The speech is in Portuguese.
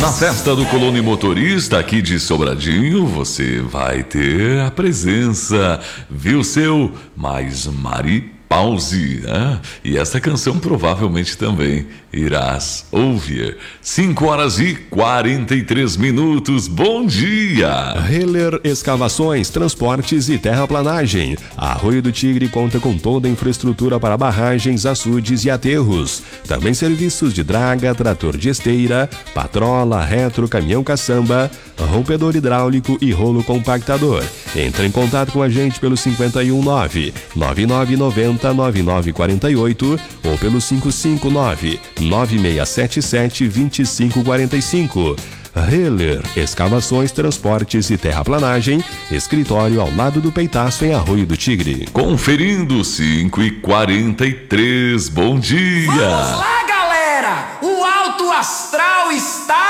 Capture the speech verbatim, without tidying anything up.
Na festa do Colônia Motorista aqui de Sobradinho, você vai ter a presença, viu, seu mais Mari Pause, né? E essa canção provavelmente também irás ouvir. cinco horas e quarenta e três minutos. Bom dia! Heller Escavações, Transportes e Terraplanagem. Arroio do Tigre conta com toda a infraestrutura para barragens, açudes e aterros. Também serviços de draga, trator de esteira, patrola, retro, caminhão caçamba, rompedor hidráulico e rolo compactador. Entre em contato com a gente pelo cinco um nove, nove nove nove zero, nove nove quatro oito ou pelo cinco cinco nove, nove seis sete sete, dois cinco quatro cinco. Heller Escavações, Transportes e Terraplanagem, escritório ao lado do Peitaço em Arroio do Tigre. Conferindo cinco e quarenta e três. Bom dia! Vamos lá, galera! O alto astral está